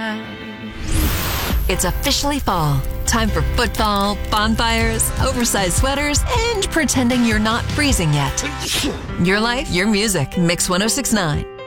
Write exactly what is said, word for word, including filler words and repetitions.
It's officially fall. Time for football, bonfires, oversized sweaters, and pretending you're not freezing yet. Your life, your music. Mix one oh six point nine.